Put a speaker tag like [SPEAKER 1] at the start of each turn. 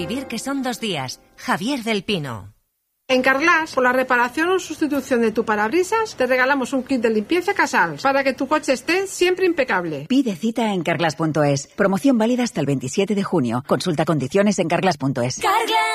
[SPEAKER 1] vivir que son 2 días. Javier del Pino.
[SPEAKER 2] En Carglass, por la reparación o sustitución de tu parabrisas, te regalamos un kit de limpieza Casals para que tu coche esté siempre impecable.
[SPEAKER 3] Pide cita en carglass.es. Promoción válida hasta el 27 de junio. Consulta condiciones en carglass.es.